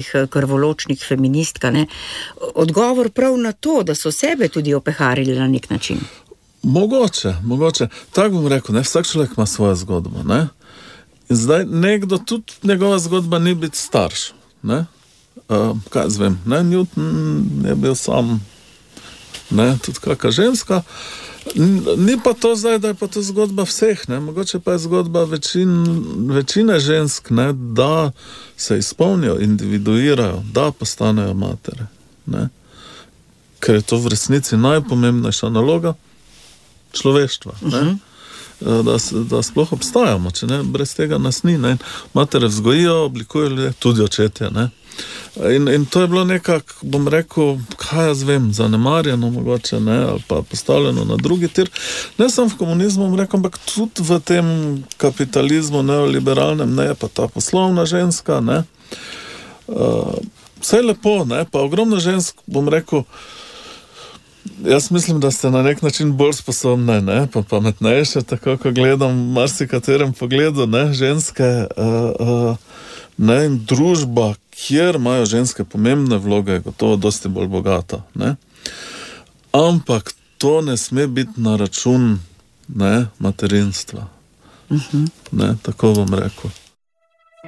takih krvoločnih feministka, ne? Odgovor prav na to, da so sebe tudi opeharili na nek način. Mogoče. Tako bom rekel, ne, vsak človek ima svojo zgodbo, ne. In zdaj nekdo, tudi njegova zgodba ni biti starš, ne. Kaj zvem, ne, Newton je bil sam, ne, tudi kakšna ženska. Ni pa to zdaj, da je pa to zgodba vseh, ne, mogoče pa je zgodba večine žensk, ne, da se izpolnijo, individuirajo, da postanejo matere, ne. Ker je to v resnici najpomembnejša naloga človeštva, ne. Da sploh obstajamo, če ne, brez tega nas ni, ne. Matere vzgojijo, oblikujejo ljudje, tudi očetje, ne. In to je bilo nekako, bom rekel, kaj jaz vem, zanemarjeno mogoče, ne, ali pa postavljeno na drugi tir. Ne samo v komunizmu, bom rekel, ampak tudi v tem kapitalizmu neoliberalnem, ne, pa ta poslovna ženska, ne. Vse je lepo, ne, pa ogromno žensk, bom rekel, jaz mislim, da ste na nek način bolj sposobne, ne, pa pametnejše, tako ko gledam v marsikaterem pogledu, ne, ženske, ne, in družba, kjer imajo ženske pomembne vloge, je gotovo dosti bolj bogata, ne. Ampak to ne sme biti na račun, ne, materinstva. Ne, tako bom rekel.